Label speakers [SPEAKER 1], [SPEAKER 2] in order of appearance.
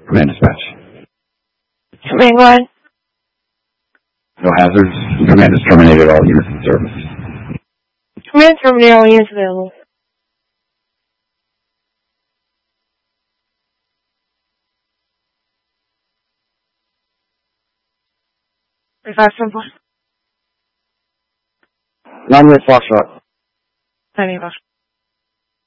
[SPEAKER 1] Command dispatch.
[SPEAKER 2] Command, go ahead.
[SPEAKER 1] No hazards. Command has terminated all units in service.
[SPEAKER 2] Command, terminate all units available. Revive simple.
[SPEAKER 1] 9-1 Foxtrot.
[SPEAKER 2] 9-8 Foxtrot.